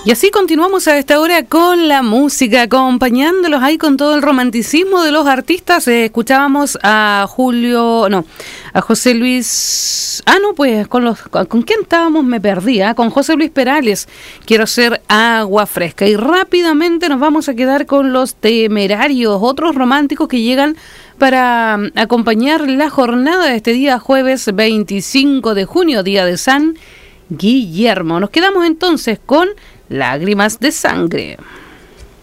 Y así continuamos a esta hora con la música, acompañándolos ahí con todo el romanticismo de los artistas. Escuchábamos a José Luis. ¿Con quién estábamos? Me perdí. Con José Luis Perales. Quiero ser agua fresca. Y rápidamente nos vamos a quedar con los Temerarios, otros románticos que llegan para acompañar la jornada de este día jueves 25 de junio, día de San Guillermo. Nos quedamos entonces con Lágrimas de Sangre.